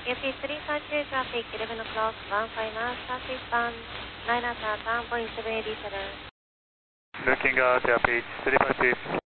FE352 traffic, 11 o'clock, 15 miles, southeastbound, 9 at 1.787. Looking at airpage 352.